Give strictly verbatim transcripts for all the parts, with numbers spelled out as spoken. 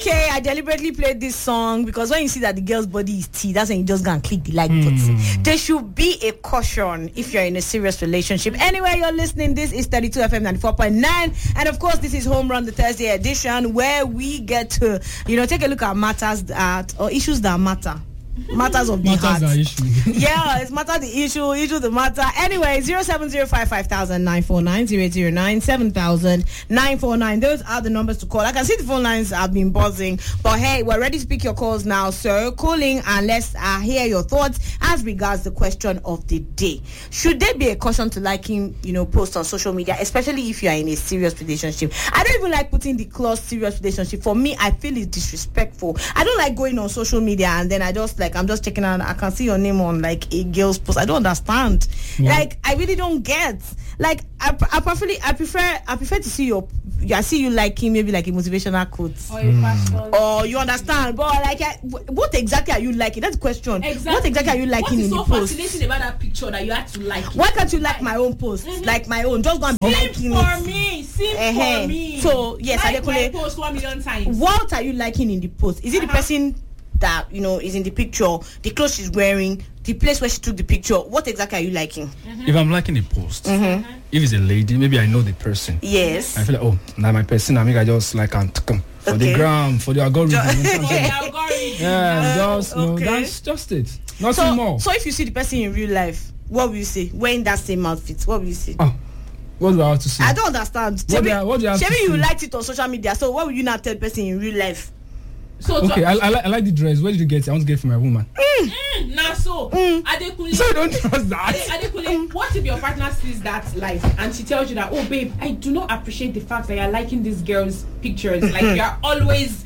okay, I deliberately played this song because when you see that the girl's body is T, that's when you just go and click the like mm. button. There should be a caution if you're in a serious relationship. Anyway, you're listening. This is thirty-two F M ninety-four point nine, and of course, this is Home Run, the Thursday edition, where we get to, you know, take a look at matters that or issues that matter. Matters of the matters heart. Are issue. Yeah, it's matter the issue, issue the matter. Anyway, zero seven zero five five thousand nine four nine zero eight zero nine seven thousand nine four nine. Those are the numbers to call. I can see the phone lines have been buzzing, but hey, we're ready to pick your calls now. So calling and let's uh, hear your thoughts as regards the question of the day. Should there be a caution to liking, you know, posts on social media, especially if you are in a serious relationship? I don't even like putting the clause serious relationship. For me, I feel it's disrespectful. I don't like going on social media and then I just like I'm just checking out. I can see your name on like a girl's post. I don't understand. Yeah. Like I really don't get. Like I, I prefer I prefer I prefer to see your I see you liking maybe like a motivational quote or a fashion. Or you understand. But like I, what exactly are you liking? That's the question. Exactly. What exactly are you liking in so the post? What is so fascinating about that picture that you had to like it? Why can't you like my own post? Mm-hmm. Like my own. Just go and be liking for it. me. Sim uh-huh. for me. So yes, like Adekule, my post one million times. What are you liking in the post? Is it uh-huh. the person that you know is in the picture, the clothes she's wearing, the place where she took the picture? What exactly are you liking? Mm-hmm. If I'm liking a post, mm-hmm. if it's a lady, maybe I know the person. Yes. I feel like, oh, now my person, I make I just like and for okay. the gram, for the algorithm. For the algorithm. Yeah, just no, okay. that's just it. Nothing so, more. So if you see the person in real life, what will you say? Wearing that same outfit, what will you say? Oh. What do I have to say? I don't understand. What do I, what do you have Maybe to you say? liked it on social media, so what will you not tell the person in real life? So okay, I, I, like, I like the dress. Where did you get it? I want to get it for my woman. Mm. Mm, nah, so mm. Adekule, so you don't trust that. Adekule, mm. what if your partner sees that life and she tells you that, oh babe, I do not appreciate the fact that you're liking this girl's pictures. Like you're always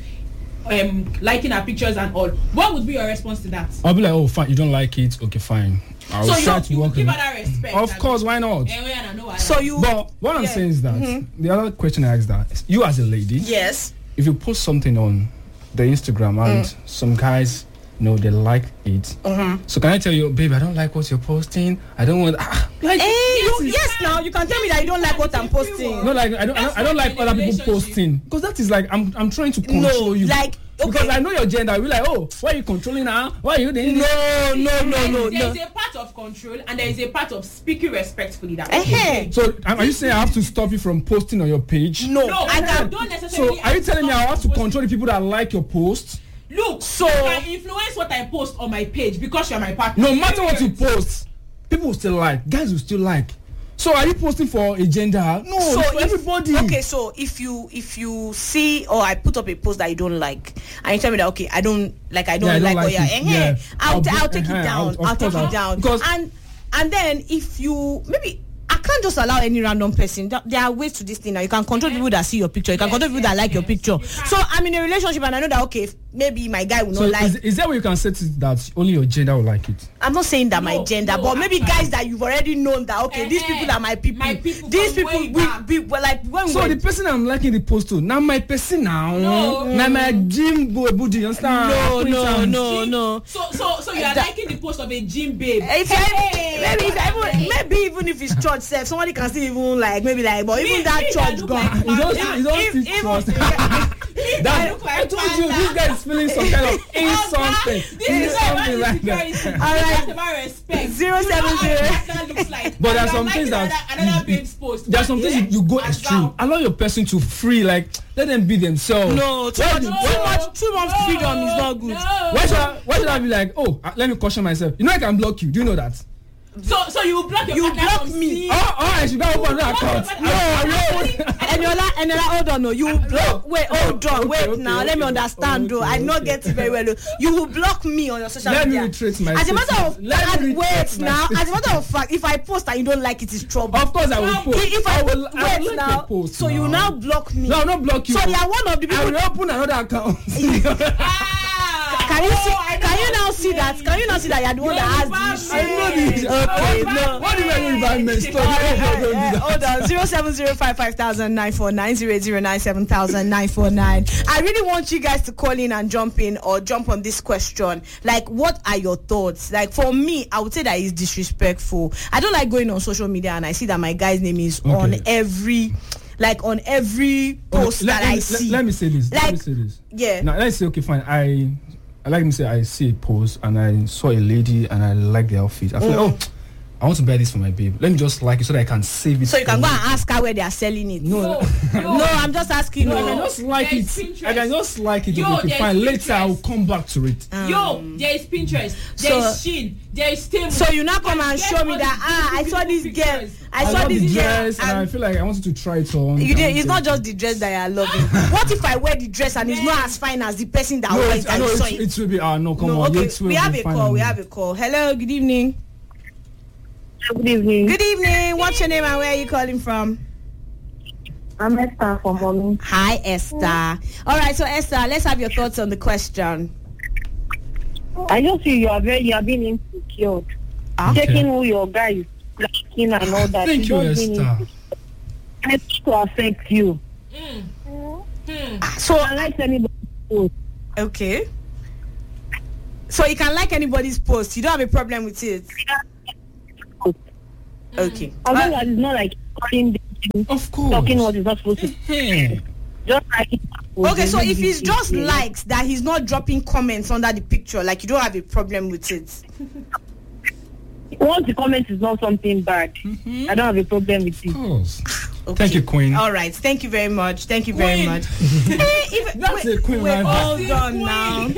um liking her pictures and all. What would be your response to that? I'll be like, oh fine, you don't like it. Okay, fine. I'll so try you, to you work give on her that respect. Of course, why not? So you. But what I'm yeah. saying is that mm-hmm. the other question I asked that you as a lady, yes, if you post something on the Instagram and mm. some guys, you know, they like it. Mm-hmm. So can I tell you, babe, I don't like what you're posting. I don't want. Ah, like, hey, yes, you, yes, now you can tell me that you don't like what I'm posting. No, like I don't. I don't, I don't like other people posting because that is like I'm. I'm trying to control no, you. like. Okay. Because I know your gender, I'll be like, oh, why are you controlling her? Why are you doing No, no, no, no, There no. is a part of control and there is a part of speaking respectfully. That uh-huh. So, are you saying I have to stop you from posting on your page? No, no I can't. Don't necessarily. So, are you telling me I have to control the people that like your post? Look, so I influence what I post on my page because you're my partner. No matter what you post, people will still like. Guys will still like. So are you posting for a gender? No, so for if, everybody. Okay, so if you if you see or I put up a post that you don't like and you tell me that okay, I don't like I don't, yeah, I don't like, like what you're it. eh, Yeah. I'll, I'll, t- I'll be, take uh-huh, it down. I'll, I'll take I'll, it down. Because and and then if you maybe I can't just allow any random person. There are ways to this thing now. You can control people that see your picture. You can yes, control people yes, that like yes. your picture. So I'm in a relationship and I know that okay, maybe my guy will so not like. Is, is that where you can set it that only your gender will like it? I'm not saying that no, my gender, no, but maybe actually. guys that you've already known that okay, uh-huh. these people are my people. My people these people we, we were like when So we the person I'm liking the post to now my person now. No. Now my gym boy booty, you understand? No, no, no, no. So so so you are that, liking the post of a gym babe. If hey, I, maybe if I even maybe even if it's church self, somebody can still even like maybe like but me, even that me church gone. like You don't yeah, you don't if, see if, trust. Yeah. That, I told you this guy is feeling some kind of in something. This is something like that. All right. That's about respect. Zero seven zero. Looks like. But there are some things that another, another babe's post. There are some things you, you go As extreme. well. Allow your person to free, like let them be themselves. No, too much, No, too much, too much no, freedom is not good. No. Why should I, why should I be like, oh, uh, let me caution myself? You know I can block you. Do you know that? So so you block your You partner block from me. seeing- Oh, oh, I should go open another account. No, no. Eniola, Eniola, hold on, no. You block. Wait, hold on, Okay, wait okay, now. okay, Let me understand, though. okay, I not okay. get it very well. Though. You will block me on your social Let me media. retrace my As a matter of statement. Let fact, me wait retrace my now. As a statement. matter of fact, if I post and you don't like it, it's trouble. Of course I will No, post. If I, I will, wait I will like now, the post so you now block me. No, I will not block you. So you are one of the I people. will open another account. Ah, Can you see? oh, I know Can you what now you see that? mean. Can you now see that you are the one You that are has the the I know issue? this. Okay, no. What do you mean by my story? Uh, hold on, zero seven zero five five thousand nine four nine zero eight zero nine seven thousand nine four nine. I really want you guys to call in and jump in or jump on this question. Like, what are your thoughts? Like, for me, I would say that it's disrespectful. I don't like going on social media and I see that my guy's name is Okay. on every. like on every post Okay, let, that let I me, see. Let, let me say this. let me Like, say this. yeah. Now let's say okay, fine. I, I like me say I see a post and I saw a lady and I like the outfit. I feel Mm. like, oh, I want to buy this for my babe. Let me just like it so that I can save it. So you can for go me. and ask her where they are selling it. No, Yo, No, I'm just asking. No, I you. can just like There's it. Pinterest. I can just like it. Yo, okay, there's fine. Later I'll Pinterest. come back to it. Yo, there is Pinterest, there So- is Shein, there is Temu. So you now come can and get show me all that these ah, I saw this beautiful girl. pictures. I I saw love this the girl. dress and I and feel like I wanted to try it on. you did, it's not just the dress that you are loving. What if I wear the dress and it's not as fine as the person that No, wears it's, it I and know saw it, it? it will be. Ah, no, come No, on. okay. It will We be have a fine call. on We me. have a call. Hello, good evening. Good evening. Good evening. What's your name and where are you calling from? I'm Esther from Mommy. Hi, Esther. All right, so Esther, let's have your thoughts on the question. I just feel you are very, you are being insecure. Okay. Checking who your guy is liking and all that. Thank you, It's just being Esther. insecure. And it's to affect you. So, I like anybody post. okay. So you can like anybody's post. You don't have a problem with it. Okay. As long Uh, as it's not like calling them, Of course. talking what is not supposed to. Hey. Just like it. okay, so if it's just likes that he's not dropping comments under the picture, like you don't have a problem with it. Once the comment is not something bad, I don't have a problem with it. Of course. Okay. Thank you, Queen. All right. Thank you very much. Thank you very Queen. much. Hey, if, That's wait, a queen wait, right there. hold on now.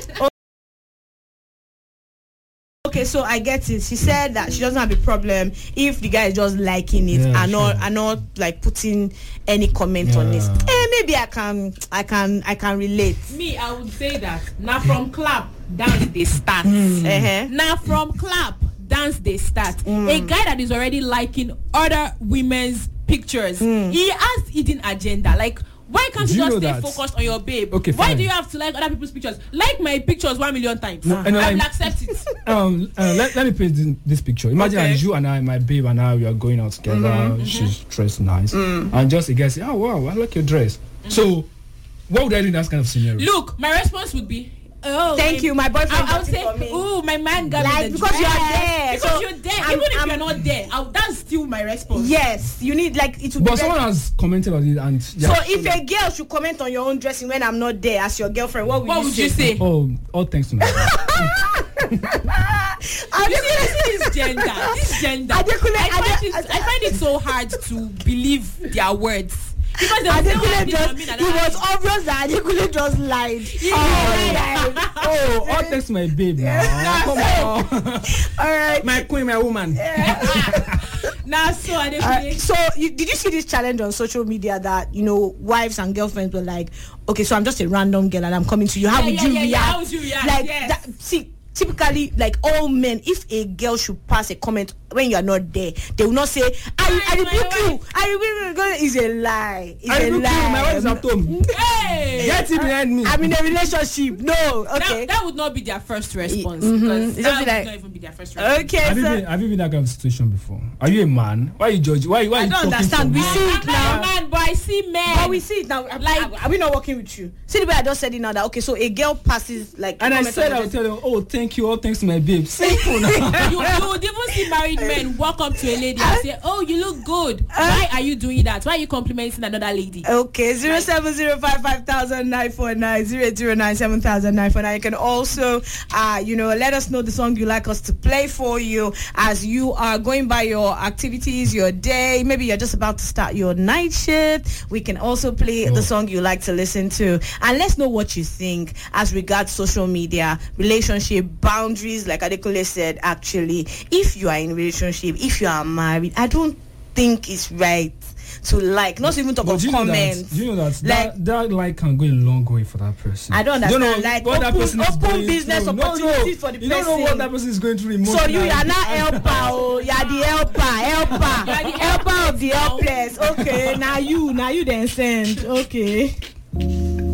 Okay, so I get it. She said that she doesn't have a problem if the guy is just liking it Yeah, and not sure. and not like putting any comment on it. Yeah. Eh, maybe I can I can I can relate. Me, I would say that now from clap, dance they start. Uh-huh. Now from clap, dance they start. A guy that is already liking other women's pictures, he has hidden agenda. Like, why can't Do you you just know stay that? focused on your babe? Okay, Why fine. do you have to like other people's pictures? Like my pictures one million times. No, and I will I'm- accept it. Um, uh, let, let me paint this, this picture. Imagine Okay. that you and I, my babe and I, we are going out together. She's dressed nice, and just a guy say, "Oh wow, I like your dress." So, what would I do in that kind of scenario? Look, my response would be, oh, Thank you, my boyfriend I, I got would it say, for me. oh, my man got Like, me the because dress. you are there, Because so you're there. I'm- Even if I'm- you're not there, I, that's still my response. Yes, you need like it will But be someone very- has commented on it, and So if a girl should comment on your own dressing when I'm not there as your girlfriend, what would What you would say? you say? oh, all thanks to me. I You think- see, this gender, this gender. Adekunle- I find, Ade- it, I find it so hard to believe their words because they will say one Adekunle thing just, and mean it another was thing. obvious that Adekunle just lied. Oh, lied. oh, all thanks to my babe now. Come on, All right. my queen, my woman. Nah, so Uh, Adekunle, so you, did you see this challenge on social media that you know wives and girlfriends were like, okay, so I'm just a random girl and I'm coming to you. How Yeah, would yeah, you yeah, react? yeah. How would you react? Like Yes. that, see. Typically, like all men, if a girl should pass a comment when you are not there, they will not say, "I, I my rebuke you." wife. I rebuke you. It's a lie. It's I a rebuke lie. you. My wife is at home. hey, Get him behind me. I'm in a relationship. No, okay. that, that would not be their first response Mhm. because It's that just would like- not even be their first response. Okay, Have you, so been, have you been in that kind of situation before? Are you a man? Why you judge? Why, why I you don't talking understand. to We me? see I'm it not now. a man, but I see men. But we see it now. Like, Like- are, are we not working with you? See the way I just said it now. That okay, so a girl passes like. And I comment said on I the would tell them, oh, thank you, all thanks to my babe. Simple now. you, you would even see married men walk up to a lady and say, "Oh, you look good. Why are you doing that? Why are you complimenting another lady?" Okay, zero seven zero five five thousand nine four nine zero zero nine seven thousand nine four nine. You can also, uh, you know, let us know the song you like us to play for you as you are going by your activities, your day. Maybe you're just about to start your night shift. We can also play Oh. the song you like to listen to, and let's know what you think as regards social media, relationship boundaries. Like Adekunle said, actually, if you are in a relationship, if you are married, I don't think it's right to like, not even talk But of do you know that, comments. do you know that, Like- that that like can go a long way for that person? I don't You understand. know Like, what that open- person is open going business through. opportunities for the You don't know what person. that person is going through So emotionally. you are not helper, oh, you are the helper, helper, You are the helper of the helpless helpless. Okay, now you, now you then send. Okay.